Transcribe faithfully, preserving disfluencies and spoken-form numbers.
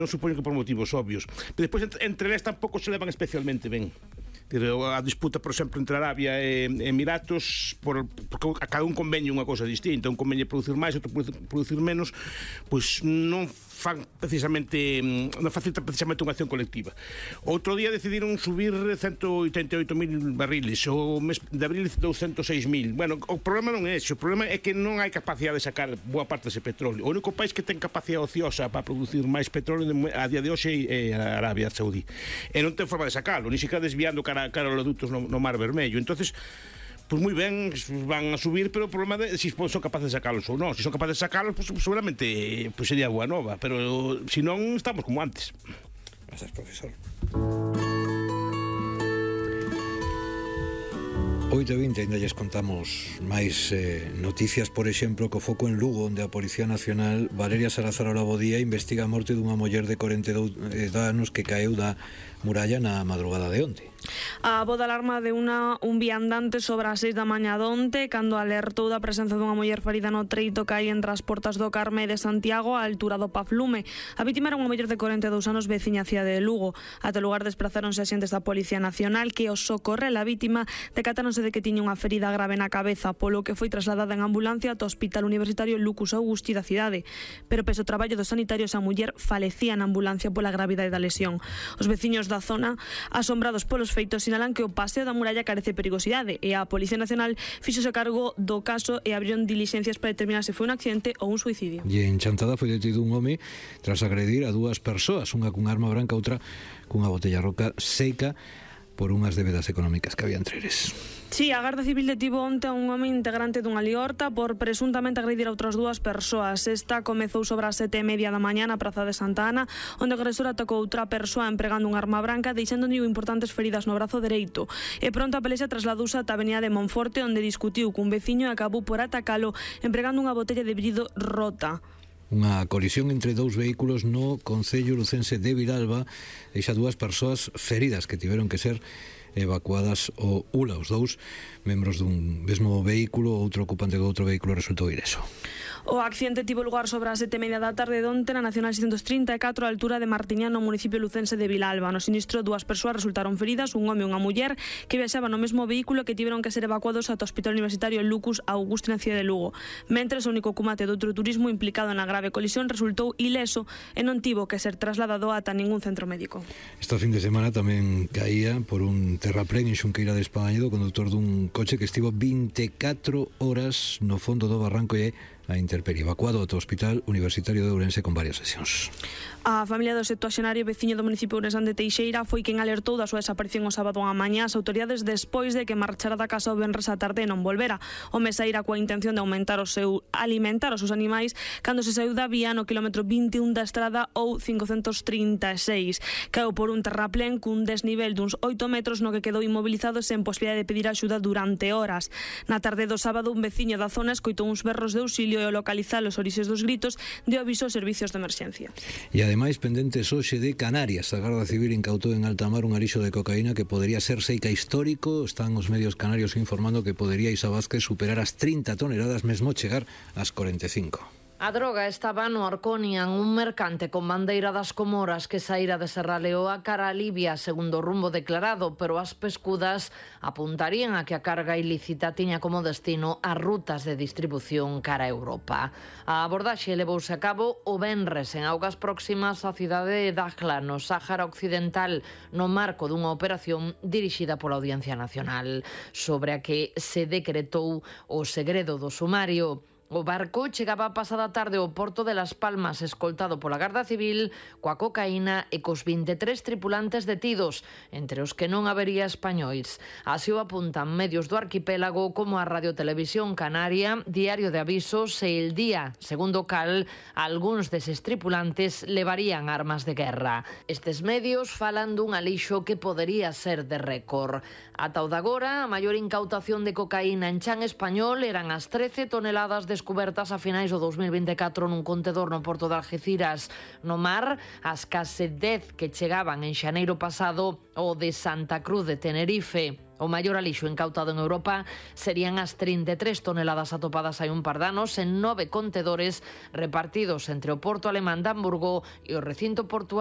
non supoño que por motivos obvios. Pero despois entre eles tampouco se levan especialmente ben. A disputa, por exemplo, entre Arabia e Emiratos, por, porque a cada un convenio unha cosa distinta, un convenio producir máis, outro producir menos, pois non fan precisamente, non facilita precisamente unha acción colectiva. Outro día decidiron subir ciento oitenta e oito mil barriles, o mes de abril doscientos seis mil. Bueno, o problema non é ese, o problema é que non hai capacidade de sacar boa parte dese petróleo. O único país que ten capacidade ociosa para producir máis petróleo a día de hoxe é a Arabia Saudí. E non ten forma de sacalo, ni siquiera desviando cara cara aos oleoductos no, no Mar Vermello. Entonces, pues moi ben, van a subir, pero o problema é se si son capaces de sacalos ou non. Se si son capaces de sacalos, pues, seguramente pues, sería agua nova, pero se si non, estamos como antes. Gracias, profesor. oito e vinte, ainda lles contamos máis eh, noticias, por exemplo, que o foco en Lugo, onde a Policía Nacional, Valeria Salazar Olabodía, investiga a morte dunha muller de corenta e dous anos que caeu da muralla na madrugada de onte. A voz de alarma de una, un viandante sobre as seis da mañá donte, cando alertou da presenza dunha muller ferida no treito que hai entre as portas do Carme de Santiago á altura do Paflume. A vítima era unha muller de corenta e dous anos veciña cidade de Lugo. Ata o lugar desprazáronse axentes da Policía Nacional que os socorre a vítima, decatáronse de que tiña unha ferida grave na cabeza, polo que foi trasladada en ambulancia ao Hospital Universitario Lucas Augusti da cidade. Pero pese ao traballo dos sanitarios, a muller falecía na ambulancia pola gravidade da lesión. Os veciños da zona, asombrados polos feitos, sinalan que o paseo da muralla carece de perigosidade e a Policía Nacional fixose cargo do caso e abriron dilixencias para determinar se foi un accidente ou un suicidio. E en Chantada foi detido un home tras agredir a dúas persoas, unha cunha arma branca, outra cunha botella roca seca, por unhas débedas económicas que había entre eles. Sí, a Garda Civil detivo onte a un home integrante dunha liorta por presuntamente agredir a outras dúas persoas. Esta comezou sobre as sete e media da mañá na Praza de Santa Ana, onde o agresor atacou outra persoa empregando unha arma branca, deixando importantes feridas no brazo dereito. E pronto a pelea trasladouse ata a avenida de Monforte, onde discutiu cun veciño e acabou por atacalo empregando unha botella de vidro rota. Unha colisión entre dous vehículos no concello lucense de Vilalba deixa dúas persoas feridas que tiveron que ser evacuadas ao U L A. Os dous membros dun mesmo vehículo, outro ocupante do outro vehículo resultou ileso. O accidente tivo lugar sobre as sete e media da tarde de onte na Nacional seiscentos trinta e catro a altura de Martiñán, no municipio lucense de Vilalba. No sinistro, dúas persoas resultaron feridas, un home e unha muller que viaxaban no mesmo vehículo, que tiveron que ser evacuados ata o Hospital Universitario Lucas Augusti na cidade de Lugo. Mentres, o único ocupante de outro turismo implicado na grave colisión resultou ileso e non tivo que ser trasladado ata ningún centro médico. Esta fin de semana tamén caía por un terraplén en Xunqueira de España o conductor dun coche que estivo vinte e catro horas no fondo do barranco e a intemperie, evacuado ao Hospital Universitario de Ourense con varias sesións. A familia do septuaxenario veciño do municipio ourensán de Teixeira foi quen alertou da súa desaparición o sábado á mañá as autoridades despois de que marchara da casa o venres á tarde e non volvera. O home saíra coa intención de aumentar o seu alimentar os seus animais cando se saiu da vía no quilómetro vinte e un da estrada ou cincocentos trinta e seis. Caeu por un terraplén cun desnivel duns oito metros no que quedou inmobilizado sen posibilidade de pedir axuda durante horas. Na tarde do sábado, un veciño da zona escoitou uns berros de auxilio e ao localizar os orixes dos gritos deu aviso aos servicios de emerxencia. E ademais, pendentes hoxe de Canarias, a Garda Civil incautou en alta mar un arixo de cocaína que podería ser seica histórico. Están os medios canarios informando que podería Isa Vázquez superar as trinta toneladas, mesmo chegar ás cuarenta e cinco. A droga estaba no Arconian, un mercante con bandeira das Comoras que saíra de Serra Leoa cara a Libia, segundo o rumbo declarado, pero as pescudas apuntarían a que a carga ilícita tiña como destino as rutas de distribución cara a Europa. A abordaxe levouse a cabo o venres en augas próximas á cidade de Dakhla, no Sáhara Occidental, no marco dunha operación dirixida pola Audiencia Nacional, sobre a que se decretou o segredo do sumario. O barco chegaba a pasada tarde ao porto de Las Palmas, escoltado pola Garda Civil, coa cocaína e cos vinte e tres tripulantes detidos, entre os que non habería españois. Así o apuntan medios do arquipélago como a Radio Televisión Canaria, Diario de Avisos e El Día, segundo cal algúns deses tripulantes levarían armas de guerra. Estes medios falan dun alixo que podería ser de récord. Ata o de agora, a maior incautación de cocaína en chan español eran as trece toneladas de descubertas a finais do dos mil vinte e catro nun contedor no porto de Algeciras. No mar, as case dez que chegaban en xaneiro pasado o de Santa Cruz de Tenerife. O maior alixo incautado en Europa serían as trinta e tres toneladas atopadas hai un par de anos en nove contedores repartidos entre o porto alemán de Hamburgo e o recinto portuario